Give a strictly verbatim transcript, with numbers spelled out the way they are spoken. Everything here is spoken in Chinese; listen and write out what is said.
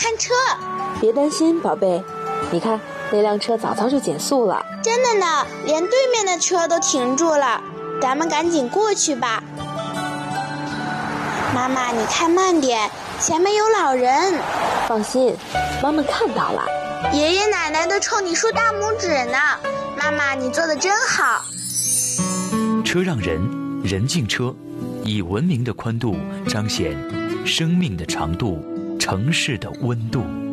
看车。 别担心，宝贝，你看那辆车早早就减速了。 真的呢，连对面的车都停住了，咱们赶紧过去吧。妈妈，你开慢点，前面有老人。 放心，妈妈看到了。 爷爷奶奶都冲你竖大拇指呢。妈妈，你做得真好。 车让人，人敬车，以文明的宽度彰显生命的长度，城市的温度。